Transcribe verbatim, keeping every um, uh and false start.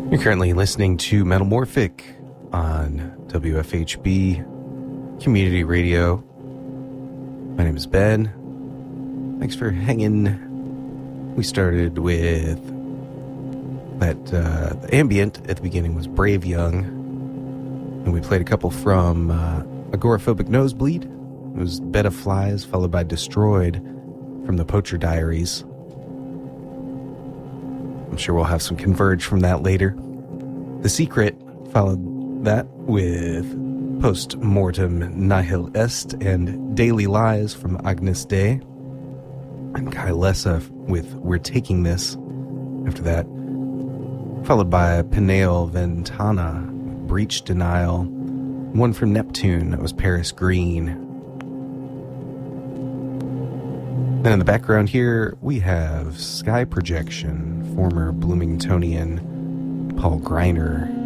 You're currently listening to Metamorphic on W F H B Community Radio. My name is Ben. Thanks for hanging. We started with that uh, the ambient at the beginning was Brave Young, and we played a couple from uh, Agoraphobic Nosebleed. It was Bed of Flies, followed by Destroyed from the Poacher Diaries. I'm sure we'll have some Converge from that later. The Secret followed that with Post Mortem Nihil Est and Daily Lies from Agnus Dei. And Kai Lessa with We're Taking This after that. Followed by Pineal Ventana, Breach Denial. One from Neptune, that was Paris Green. Then in the background here, we have Sky Projection, former Bloomingtonian Paul Greiner.